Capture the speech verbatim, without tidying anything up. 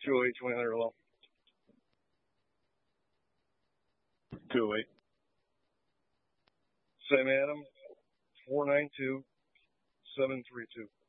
two oh eight, twenty hundred low. two oh eight. Sam Adam, four nine two, seven three two.